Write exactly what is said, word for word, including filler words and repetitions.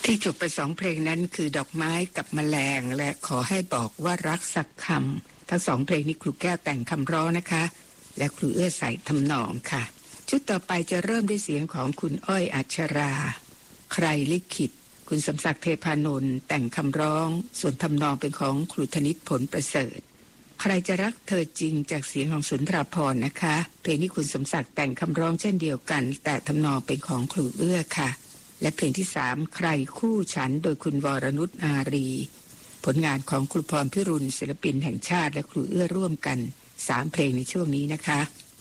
ที่จบไปสองเพลงนั้นคือดอกไม้กับแมลงและขอให้บอกว่ารักสักคำทั้งสองเพลงนี้ครูแก้วแต่งคำร้องนะคะและครูเอื้อใส่ทำนองค่ะชุดต่อไปจะเริ่มด้วยเสียงของคุณอ้อยอัชราใครลิขิตคุณสมศักดิ์เทพานนท์แต่งคำร้องส่วนทำนองเป็นของครูธนิตผลประเสริฐใครจะรักเธอจริงจากเสียงของสุนทราภรณ์นะคะเพลงนี้คุณสมศักดิ์แต่งคำร้องเช่นเดียวกันแต่ทำนองเป็นของครูเอื้อค่ะและเพลงที่สามใครคู่ฉันโดยคุณวรนุชอารีผลงานของครูพรพิรุณศิลปินแห่งชาติและครูเอื้อร่วมกันสามเพลงในช่วงนี้นะคะ